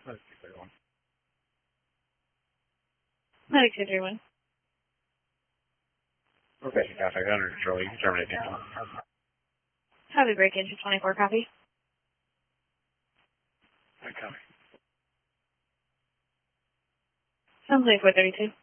Let's keep it going. Medic 231. We're basic contact under control. You can terminate the engine. Heavy break engine 24, copy. Copy. Sounds like 432.